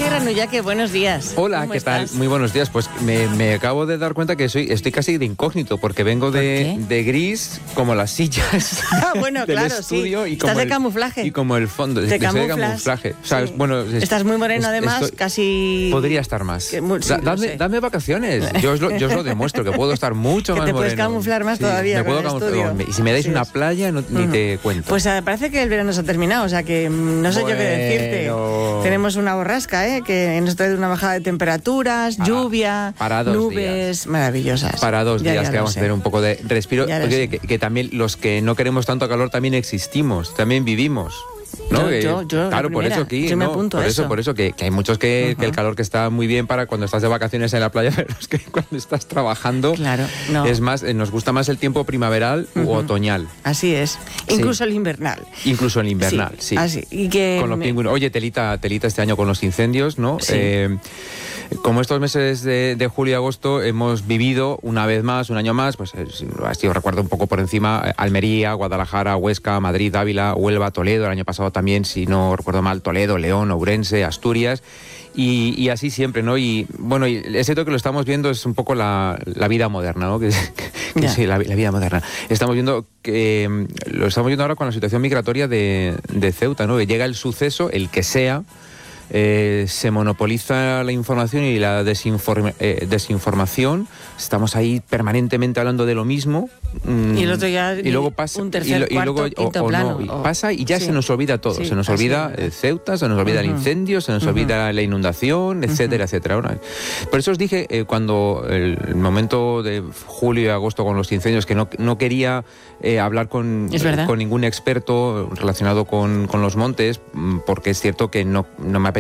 Javier Anullaque, buenos días. Hola, ¿qué tal? Muy buenos días. Pues me acabo de dar cuenta que estoy casi de incógnito, porque vengo de gris, como las sillas bueno, del claro, estudio. Sí. Y como Estás de camuflaje. Y como el fondo. De camuflaje. O sea, sí. bueno, estás muy moreno, además, casi... Podría estar más. Sí, dame vacaciones. Yo os lo demuestro, que puedo estar mucho más moreno. Que te puedes camuflar más todavía. Me puedo camuflar. Y si me dais una playa, ni te cuento. Pues parece que el verano se ha terminado, o sea que no sé yo qué decirte. Tenemos una borrasca, que nos trae una bajada de temperaturas, lluvia, nubes días. Maravillosas. Para 2 días que vamos a tener un poco de respiro. Porque que también los que no queremos tanto calor también existimos, también vivimos. ¿No? Yo claro, por eso aquí, me apunto por eso que hay muchos que el calor que está muy bien para cuando estás de vacaciones en la playa, pero es que cuando estás trabajando es más, nos gusta más el tiempo primaveral u otoñal. Así es, incluso el invernal. Incluso el invernal, sí. Así. Y que con los pingüinos. Oye, telita este año con los incendios, ¿no? Sí. Como estos meses de julio y agosto hemos vivido una vez más, un año más, pues así os recuerdo un poco por encima, Almería, Guadalajara, Huesca, Madrid, Ávila, Huelva, Toledo, el año pasado también, si no recuerdo mal, Toledo, León, Ourense, Asturias, y así siempre, ¿no? Y bueno, y es cierto que lo estamos viendo, es un poco la vida moderna, ¿no? Sí, la vida moderna. Estamos viendo que lo estamos viendo ahora con la situación migratoria de Ceuta, ¿no? Que llega el suceso, el que sea, se monopoliza la información y la desinformación. Estamos ahí permanentemente hablando de lo mismo. Y el otro ya y luego pasa, un tercer, cuarto, quinto plano. Pasa y ya se nos olvida todo. Se nos olvida Ceuta, se nos olvida el incendio, se nos olvida la inundación, etcétera, etcétera. Por eso os dije, cuando el momento de julio y agosto con los incendios, que no quería hablar con ningún experto relacionado con los montes, porque es cierto que no me apetece